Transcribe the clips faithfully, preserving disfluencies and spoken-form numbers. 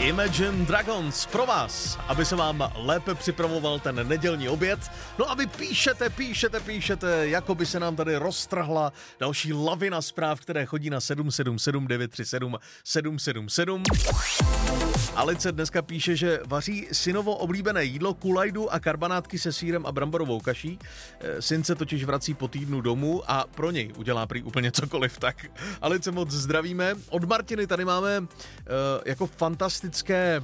Imagine Dragons pro vás, aby se vám lépe připravoval ten nedělní oběd. No a vy píšete, píšete, píšete, jako by se nám tady roztrhla další lavina zpráv, které chodí na sedm sedm sedm devět tři sedm sedm sedm sedm. Alice dneska píše, že vaří synovo oblíbené jídlo, kulajdu a karbanátky se sýrem a bramborovou kaší. Syn se totiž vrací po týdnu domů a pro něj udělá prý úplně cokoliv. Tak Alice, moc zdravíme. Od Martiny tady máme uh, jako fantastické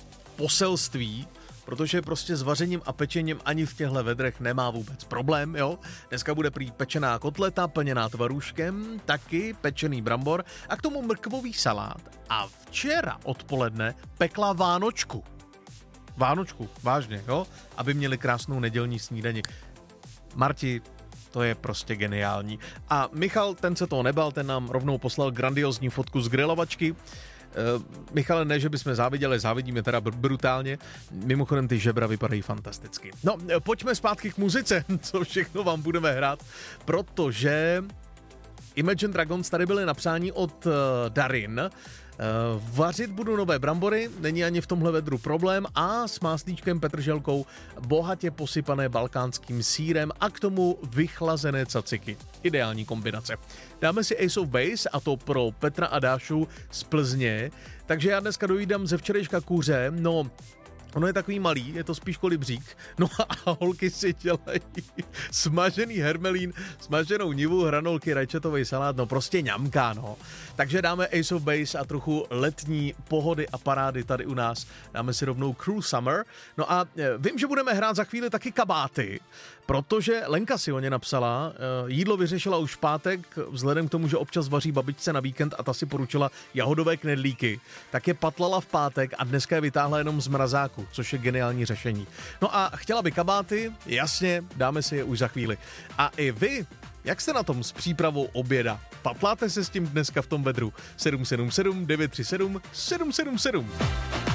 poselství, protože prostě s vařením a pečením ani v těchto vedrech nemá vůbec problém, jo. Dneska bude prý pečená kotleta, plněná tvarůžkem, taky pečený brambor a k tomu mrkvový salát. A včera odpoledne pekla vánočku. Vánočku, vážně, jo, aby měli krásnou nedělní snídani. Marti, to je prostě geniální. A Michal, ten se toho nebal, ten nám rovnou poslal grandiozní fotku z grilovačky. Uh, Michale, ne, že bychom záviděli, závidíme teda br- brutálně. Mimochodem ty žebra vypadají fantasticky. No, pojďme zpátky k muzice, co všechno vám budeme hrát, protože Imagine Dragons tady byly napsání od uh, Darin. Uh, vařit budu nové brambory, není ani v tomhle vedru problém, a s máslíčkem, petrželkou, bohatě posypané balkánským sýrem a k tomu vychlazené caciky. Ideální kombinace. Dáme si Ace of Base, a to pro Petra a Dášu z Plzně, takže já dneska dojídám ze včerejška kuře, no... Ono je takový malý, je to spíš kolibřík. No a holky si dělají smažený hermelín, smaženou nivu, hranolky, rajčatový salát, no prostě ňamka, no. Takže dáme Ace of Base a trochu letní pohody a parády tady u nás. Dáme si rovnou Cruel Summer. No a vím, že budeme hrát za chvíli taky kabáty, protože Lenka si o ně napsala, jídlo vyřešila už v pátek, vzhledem k tomu, že občas vaří babičce na víkend a ta si poručila jahodové knedlíky, tak je patlala v pátek a dneska je vytáhla jenom z mrazáku, což je geniální řešení. No a chtěla by kabáty, jasně, dáme si je už za chvíli. A i vy, jak jste na tom s přípravou oběda? Patláte se s tím dneska v tom vedru? sedm sedm sedm devět tři sedm sedm sedm sedm.